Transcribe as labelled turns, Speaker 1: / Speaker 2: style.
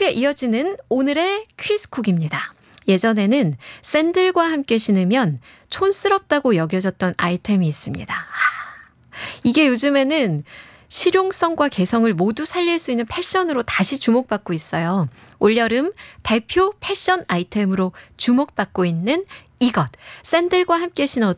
Speaker 1: 퀴즈북에 이어지는 오늘의 퀴즈쿡입니다. 예전에는 샌들과 함께 신으면 촌스럽다고 여겨졌던 아이템이 있습니다. 이게 요즘에는 실용성과 개성을 모두 살릴 수 있는 패션으로 다시 주목받고 있어요. 올여름 대표 패션 아이템으로 주목받고 있는 이것, 샌들과 함께 신어도